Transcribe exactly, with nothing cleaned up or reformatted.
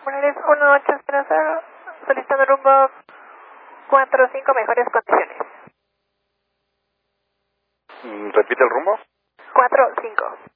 Morales uno ocho cero cero, solicitando rumbo cuatro cinco, mejores condiciones. Mm, ¿Repite el rumbo? cuatro cinco.